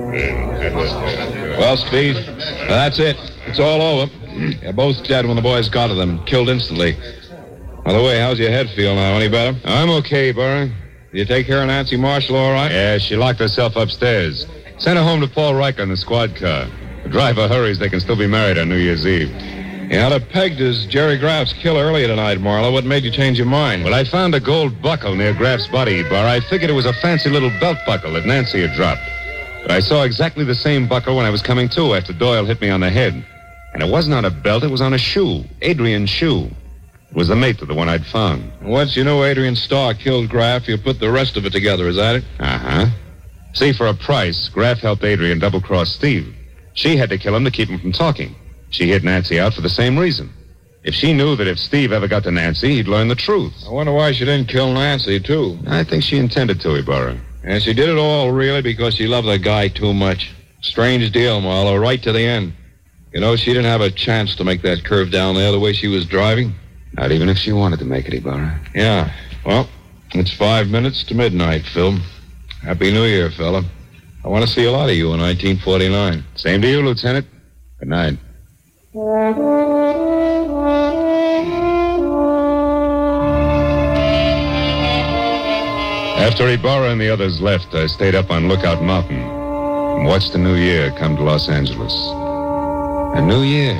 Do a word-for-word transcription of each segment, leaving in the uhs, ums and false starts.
Well, Speed, that's it. It's all over. You're both dead when the boys got to them. Killed instantly. By the way, how's your head feel now? Any better? I'm okay, Burr. Did you take care of Nancy Marshall all right? Yeah, she locked herself upstairs. Sent her home to Paul Riker in the squad car. The driver hurries, they can still be married on New Year's Eve. You had her pegged as Jerry Graff's killer earlier tonight, Marlowe. What made you change your mind? Well, I found a gold buckle near Graff's body, Burr. I figured it was a fancy little belt buckle that Nancy had dropped. But I saw exactly the same buckle when I was coming to after Doyle hit me on the head. And it wasn't on a belt, it was on a shoe. Adrian's shoe. It was the mate to the one I'd found. Once you know Adrian Starr killed Graff, you put the rest of it together, is that it? Uh-huh. See, for a price, Graff helped Adrian double-cross Steve. She had to kill him to keep him from talking. She hid Nancy out for the same reason. If she knew that if Steve ever got to Nancy, he'd learn the truth. I wonder why she didn't kill Nancy, too. I think she intended to, Ibarra. And she did it all, really, because she loved the guy too much. Strange deal, Marlowe, right to the end. You know, she didn't have a chance to make that curve down there the way she was driving. Not even if she wanted to make it, Ibarra. Yeah. Well, it's five minutes to midnight, Phil. Happy New Year, fella. I want to see a lot of you in nineteen forty-nine. Same to you, Lieutenant. Good night. After Ibarra and the others left, I stayed up on Lookout Mountain and watched the new year come to Los Angeles. A new year.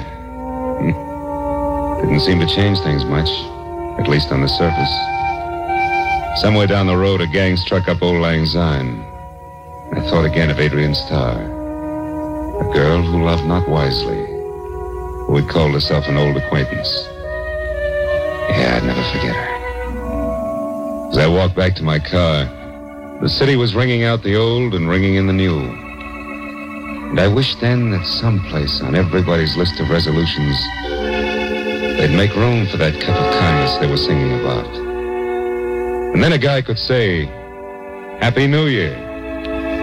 Hmm. Didn't seem to change things much, at least on the surface. Somewhere down the road, a gang struck up Old Lang Syne. I thought again of Adrian Starr, a girl who loved not wisely, who had called herself an old acquaintance. Yeah, I'd never forget her. As I walked back to my car, the city was ringing out the old and ringing in the new. And I wished then that someplace on everybody's list of resolutions, they'd make room for that cup of kindness they were singing about. And then a guy could say, Happy New Year.